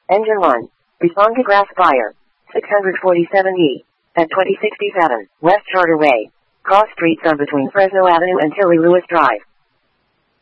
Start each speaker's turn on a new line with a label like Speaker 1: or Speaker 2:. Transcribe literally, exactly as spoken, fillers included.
Speaker 1: Engine one. Respond to grass fire. six forty-seven E. At twenty sixty-seven West Charter Way. Cross streets are between Fresno Avenue and Tilly Lewis Drive.